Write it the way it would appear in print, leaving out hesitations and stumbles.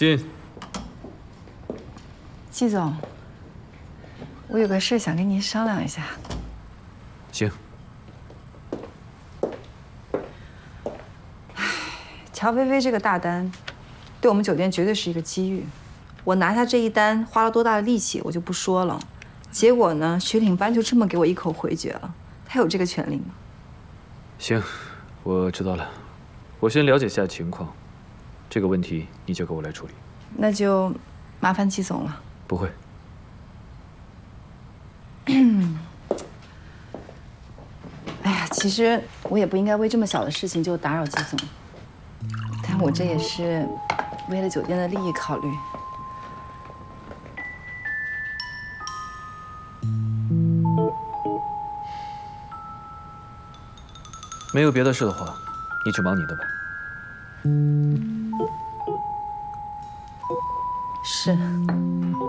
进。 季总，我有个事想跟您商量一下。 行。 乔菲菲这个大单，对我们酒店绝对是一个机遇。我拿下这一单花了多大的力气，我就不说了。结果呢，雪领班就这么给我一口回绝了。他有这个权利吗？ 行，我知道了。我先了解下情况，这个问题你交给我来处理。 那就麻烦季总了。 不会。 哎呀，其实我也不应该为这么小的事情就打扰季总，但我这也是为了酒店的利益考虑。 没有别的事的话，你去忙你的吧。 是。